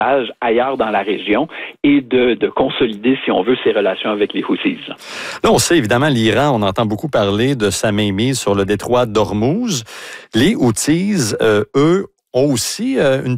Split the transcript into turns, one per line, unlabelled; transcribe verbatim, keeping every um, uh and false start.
ailleurs dans la région et de, de consolider, si on veut, ses relations avec les Houthis.
Là, on sait évidemment l'Iran, on entend beaucoup parler de sa mainmise sur le détroit d'Ormuz. Les Houthis, euh, eux, ont aussi euh, une